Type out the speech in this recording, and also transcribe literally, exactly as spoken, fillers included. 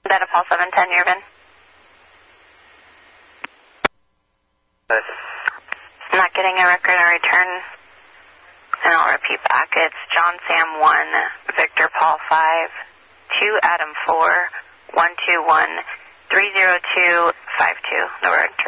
Data Paul seven ten, Irvin. Yes. Not getting a record or return. And I'll repeat back. It's John Sam one, Victor Paul five, two Adam four, one two one, three zero two five two. No return.